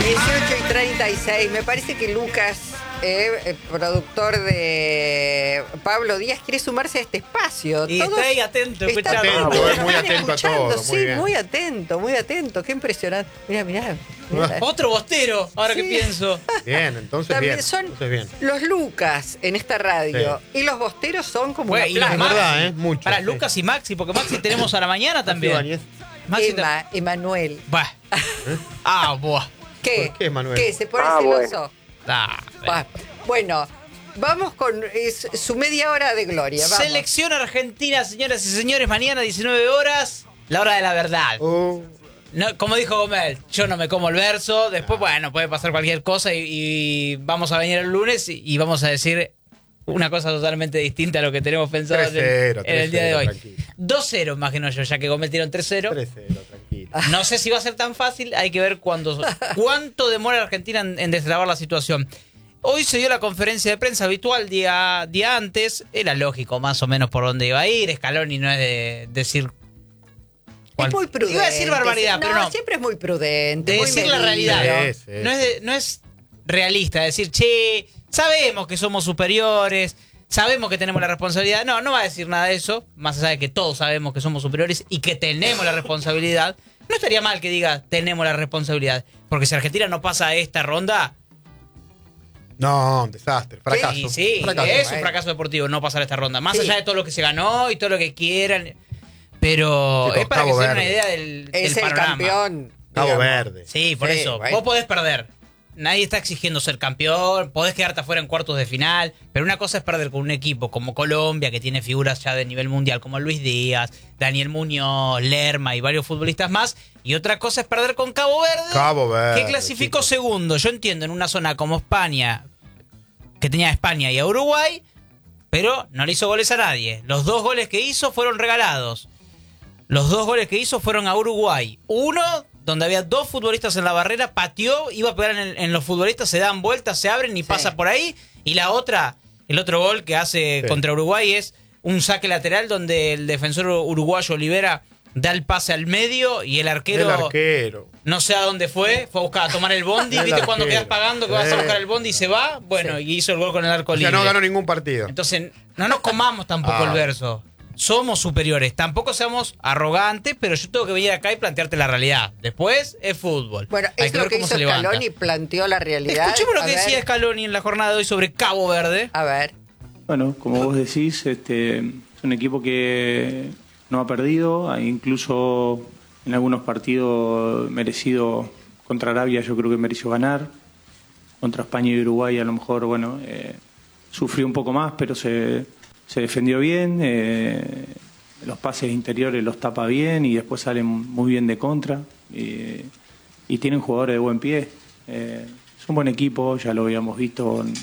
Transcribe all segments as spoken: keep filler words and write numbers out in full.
dieciocho y treinta y seis. Me parece que Lucas, eh, el productor de Pablo Díaz, quiere sumarse a este espacio. Y Todos está ahí atento, están escuchando. Atento, todos eh, muy están atento a escuchando, todo, muy sí, bien. muy atento, muy atento. Qué impresionante. Mira, mira. Otro bostero, ahora Sí. que pienso. Bien, entonces También bien. son Entonces bien. los Lucas en esta radio y los bosteros son como Bueno, una y los Es plaga. verdad, Maxi. ¿eh? Mucho. Para sí. Lucas y Maxi, porque Maxi tenemos a la mañana también. Ibáñez. Maxi ta- Emma, Emanuel. Bah. Ah, buah. ¿Qué? ¿Por qué, Manuel? ¿Qué? ¿Se pone Ah, celoso? Ah, Va. Bueno, vamos con es, su media hora de gloria. Vamos. Selección Argentina, señoras y señores, mañana diecinueve horas, la hora de la verdad. Oh, No, como dijo Gómez, yo no me como el verso, después, bueno, puede pasar cualquier cosa y, y vamos a venir el lunes y, y vamos a decir una cosa totalmente distinta a lo que tenemos pensado en, tres cero, en el día de hoy. tres cero, tranquilo. dos cero, imagino yo, ya que Gómez tiró tres cero. tres cero, tranquilo. No sé si va a ser tan fácil, hay que ver cuándo, cuánto demora Argentina en, en destrabar la situación. Hoy se dio la conferencia de prensa habitual día, día antes, era lógico más o menos por dónde iba a ir, Scaloni no es de decir... Es muy prudente. Iba a decir barbaridad, pero no. Siempre es muy prudente. De muy decir la medido. realidad. Sí, sí, No es, de- no es realista decir, che, sabemos que somos superiores, sabemos que tenemos la responsabilidad. No, no va a decir nada de eso, más allá de que todos sabemos que somos superiores y que tenemos la responsabilidad. No estaría mal que diga, tenemos la responsabilidad. Porque si Argentina no pasa a esta ronda, No, un desastre, fracaso. sí, sí, fracaso. es un bueno. fracaso deportivo no pasar a esta ronda. Más Sí. allá de todo lo que se ganó y todo lo que quieran. Pero Chicos, es para que Cabo se den una Verde. idea del, Es del el panorama. campeón. Cabo digamos. Verde. Sí, por Sí, eso. bueno. Vos podés perder. Nadie está exigiendo ser campeón, podés quedarte afuera en cuartos de final, pero una cosa es perder con un equipo como Colombia, que tiene figuras ya de nivel mundial como Luis Díaz, Daniel Muñoz, Lerma y varios futbolistas más, y otra cosa es perder con Cabo Verde, Cabo Verde, que clasificó chicos. segundo. Yo entiendo, en una zona como España, que tenía a España y a Uruguay, pero no le hizo goles a nadie. Los dos goles que hizo fueron regalados. Los dos goles que hizo fueron a Uruguay. Uno, donde había dos futbolistas en la barrera, pateó, iba a pegar en, en los futbolistas, se dan vueltas, se abren y Sí. pasa por ahí. Y la otra, el otro gol que hace Sí. contra Uruguay es un saque lateral donde el defensor uruguayo Olivera da el pase al medio y el arquero, El arquero. no sé a dónde fue, fue a buscar a tomar el bondi. El ¿Viste cuando arquero. quedas pagando que vas a Sí. buscar el bondi y se va? Bueno, y hizo el gol con el arco O sea, libre. no ganó ningún partido. Entonces, no nos comamos tampoco Ah. el verso. Somos superiores, tampoco seamos arrogantes, pero yo tengo que venir acá y plantearte la realidad. Después es fútbol. Bueno, Hay es que lo ver que cómo hizo se levanta. Scaloni, planteó la realidad. Escuchemos lo A que ver, decía Scaloni en la jornada de hoy sobre Cabo Verde. A ver. Bueno, como vos decís, este, es un equipo que no ha perdido, e incluso en algunos partidos merecido contra Arabia yo creo que mereció ganar, contra España y Uruguay a lo mejor, bueno, eh, sufrió un poco más, pero se, se defendió bien, eh, los pases interiores los tapa bien y después salen muy bien de contra, y, y tienen jugadores de buen pie. Eh, es un buen equipo, ya lo habíamos visto en-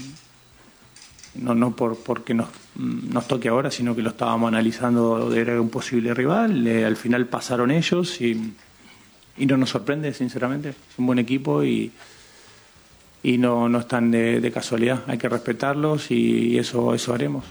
no, no por porque nos, nos toque ahora, sino que lo estábamos analizando de era un posible rival. Eh, al final pasaron ellos y, y no nos sorprende, sinceramente. Es un buen equipo y, y no, no están de, de casualidad. Hay que respetarlos y eso, eso haremos.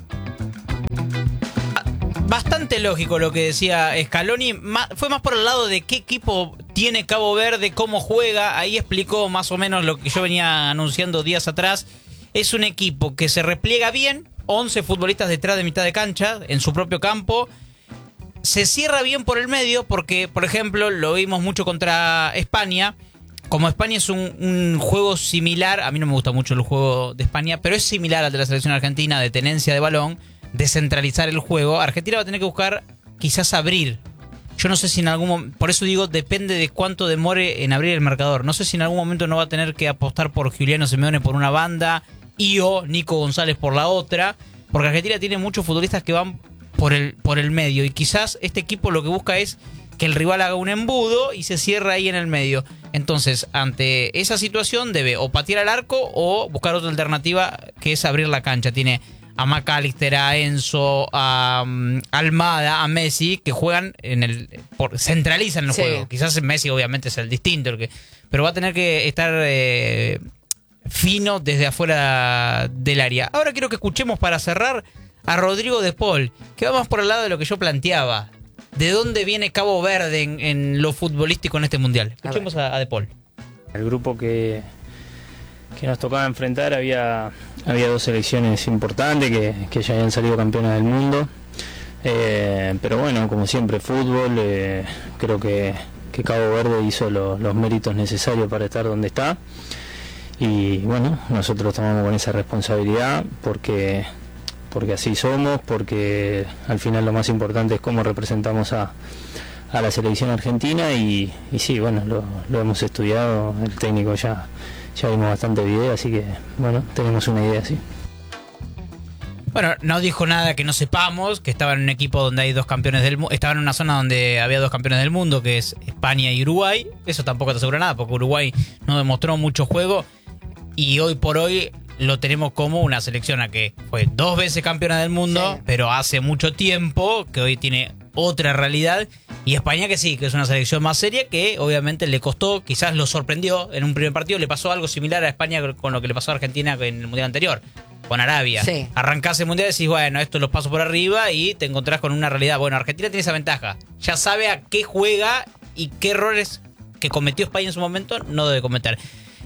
Bastante lógico lo que decía Scaloni. Ma- fue más por el lado de qué equipo tiene Cabo Verde, cómo juega. Ahí explicó más o menos lo que yo venía anunciando días atrás. Es un equipo que se repliega bien, once futbolistas detrás de mitad de cancha, en su propio campo. Se cierra bien por el medio porque, por ejemplo, lo vimos mucho contra España. Como España es un, un juego similar, a mí no me gusta mucho el juego de España, pero es similar al de la selección argentina, de tenencia de balón, descentralizar el juego. Argentina va a tener que buscar quizás abrir. Yo no sé si en algún momento, por eso digo, depende de cuánto demore en abrir el marcador. No sé si en algún momento no va a tener que apostar por Giuliano Simeone por una banda y o Nico González por la otra, porque Argentina tiene muchos futbolistas que van por el, por el medio y quizás este equipo lo que busca es que el rival haga un embudo y se cierra ahí en el medio. Entonces, ante esa situación debe o patear al arco o buscar otra alternativa que es abrir la cancha. Tiene a McAllister, a Enzo, a um, Almada, a Messi, que juegan en el por, centralizan el Sí. juego. Quizás Messi obviamente es el distinto, el que, pero va a tener que estar eh, fino desde afuera del área. Ahora quiero que escuchemos para cerrar a Rodrigo de Paul, que va más por el lado de lo que yo planteaba. ¿De dónde viene Cabo Verde en, en lo futbolístico en este mundial? Escuchemos a, a De Paul. El grupo que, que nos tocaba enfrentar había, había dos selecciones importantes que, que ya habían salido campeonas del mundo. Eh, pero bueno, como siempre, fútbol, eh, creo que, que Cabo Verde hizo lo, los méritos necesarios para estar donde está. Y bueno, nosotros tomamos con esa responsabilidad porque, porque así somos, porque al final lo más importante es cómo representamos a, a la selección argentina y, y sí, bueno, lo, lo hemos estudiado, el técnico ya, ya vimos bastante video, así que bueno, tenemos una idea así. Bueno, no dijo nada que no sepamos, que estaba en un equipo donde hay dos campeones del mundo, estaba en una zona donde había dos campeones del mundo, que es España y Uruguay. Eso tampoco te asegura nada, porque Uruguay no demostró mucho juego y hoy por hoy lo tenemos como una selección a que fue dos veces campeona del mundo, sí, pero hace mucho tiempo, que hoy tiene otra realidad, y España que sí, que es una selección más seria, que obviamente le costó, quizás lo sorprendió en un primer partido, le pasó algo similar a España con lo que le pasó a Argentina en el Mundial anterior, con Arabia. Sí. Arrancás el Mundial y decís, bueno, esto los paso por arriba y te encontrás con una realidad. Bueno, Argentina tiene esa ventaja, ya sabe a qué juega y qué errores que cometió España en su momento no debe cometer.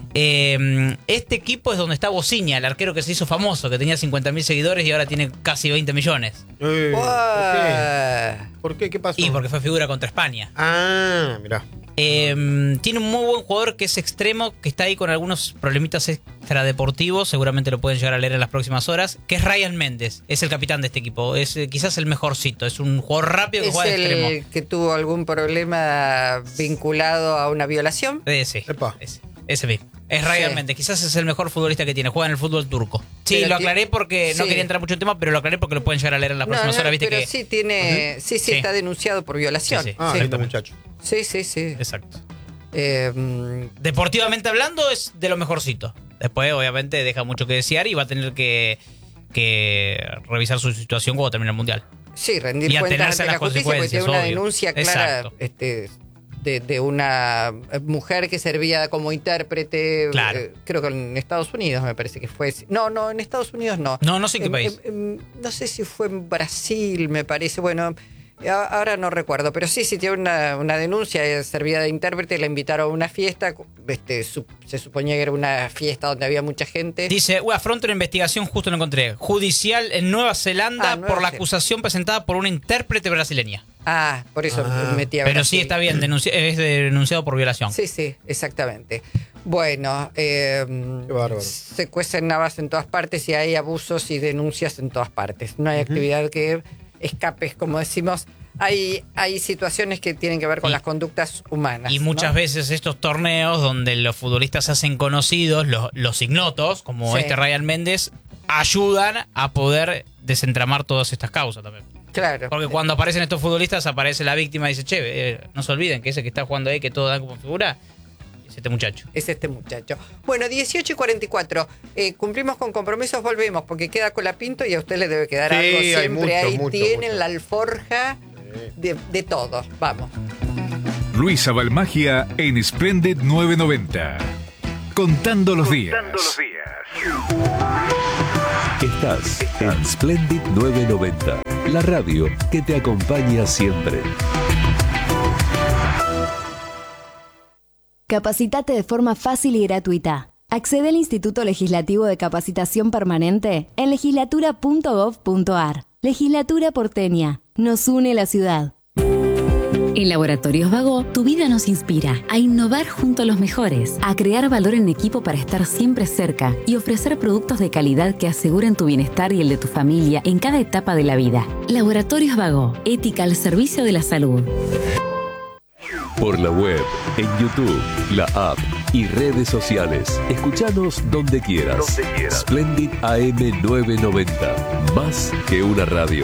Eh, este equipo es donde está Bociña, el arquero que se hizo famoso, que tenía cincuenta mil seguidores y ahora tiene casi veinte millones. Eh, ¿Por qué? ¿Por qué? ¿Qué pasó? Y porque fue figura contra España. Ah, mirá. Eh, tiene un muy buen jugador que es extremo, que está ahí con algunos problemitas extradeportivos, seguramente lo pueden llegar a leer en las próximas horas, que es Ryan Méndez, es el capitán de este equipo, es eh, quizás el mejorcito, es un jugador rápido que ¿Es juega de extremo. el que tuvo algún problema vinculado a una violación? Ese, ese, ese mismo. Es Ryan sí. Méndez, quizás es el mejor futbolista que tiene, juega en el fútbol turco. Sí, pero lo aclaré porque sí. no quería entrar mucho en tema, pero lo aclaré porque lo pueden llegar a leer en las próximas no, no, horas, ¿viste? Pero que... sí tiene, uh-huh. sí, sí, sí, está denunciado por violación. Sí, sí. Ah, sí. este muchacho. Sí, sí, sí. Exacto. Eh, Deportivamente hablando es de lo mejorcito. Después obviamente deja mucho que desear y va a tener que, que revisar su situación cuando termine el Mundial. Sí, rendir y cuentas ante las la justicia porque tiene una obvio. denuncia clara este, de, de una mujer que servía como intérprete, claro. eh, creo que en Estados Unidos me parece que fue. No, no, en Estados Unidos no. No, no sé en qué país. Eh, eh, no sé si fue en Brasil, me parece. Bueno, ahora no recuerdo, pero sí, sí tiene una, una denuncia, servía de intérprete, la invitaron a una fiesta, este, su, se suponía que era una fiesta donde había mucha gente. Dice, uy, afronta una investigación, justo lo encontré, judicial en Nueva Zelanda ah, Nueva por la acusación presentada por una intérprete brasileña. Ah, por eso ah, metí a Pero Brasil. sí está bien, denunci- es denunciado por violación. Sí, sí, exactamente. Bueno, eh, se cuecen habas en todas partes y hay abusos y denuncias en todas partes. No hay uh-huh. actividad que escapes, como decimos. Hay, hay situaciones que tienen que ver con y, las conductas humanas. Y muchas ¿no? veces estos torneos donde los futbolistas se hacen conocidos, los, los ignotos, como sí. este Ryan Méndez, ayudan a poder desentramar todas estas causas también. Claro. Porque cuando aparecen estos futbolistas aparece la víctima y dice, che, eh, no se olviden que ese que está jugando ahí, que todo da como figura, es este muchacho. Es este muchacho. Bueno, dieciocho y cuarenta y cuatro. Eh, cumplimos con compromisos, volvemos, porque queda Colapinto y a usted le debe quedar sí, algo siempre. Mucho, ahí mucho, tienen mucho. la alforja de, de todo. Vamos. Luisa Balmagia en Splendid novecientos noventa. Contando los días. Contando los días. Estás en Splendid novecientos noventa, la radio que te acompaña siempre. Capacitate de forma fácil y gratuita. Accede al Instituto Legislativo de Capacitación Permanente en legislatura punto gov punto ar. Legislatura porteña. Nos une la ciudad. En Laboratorios Vago, tu vida nos inspira a innovar junto a los mejores, a crear valor en equipo para estar siempre cerca y ofrecer productos de calidad que aseguren tu bienestar y el de tu familia en cada etapa de la vida. Laboratorios Vago, ética al servicio de la salud. Por la web, en YouTube, la app y redes sociales. Escuchanos donde quieras. Donde quieras. Splendid A M novecientos noventa. Más que una radio.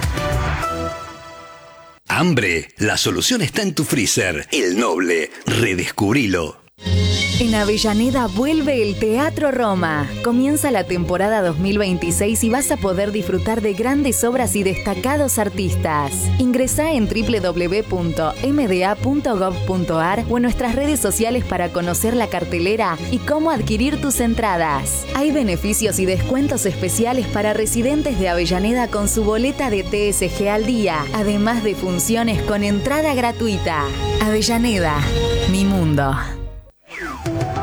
Hambre, la solución está en tu freezer. El Noble, redescubrilo. En Avellaneda vuelve el Teatro Roma. Comienza la temporada dos mil veintiséis y vas a poder disfrutar de grandes obras y destacados artistas. Ingresá en doble u doble u doble u punto eme de a punto gov punto ar o en nuestras redes sociales para conocer la cartelera y cómo adquirir tus entradas. Hay beneficios y descuentos especiales para residentes de Avellaneda con su boleta de T S G al día, además de funciones con entrada gratuita. Avellaneda, mi mundo.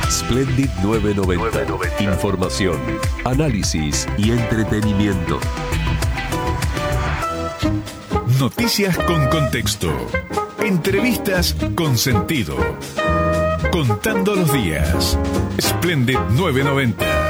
Splendid novecientos noventa. Información, análisis y entretenimiento. Noticias con contexto. Entrevistas con sentido. Contando los días. Splendid novecientos noventa.